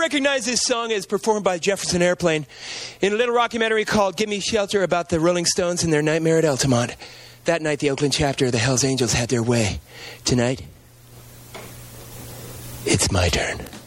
recognize this song as performed by Jefferson Airplane in a little rockumentary called Give Me Shelter about the Rolling Stones and their nightmare at Altamont. That night, the Oakland chapter of the Hells Angels had their way. Tonight, it's my turn.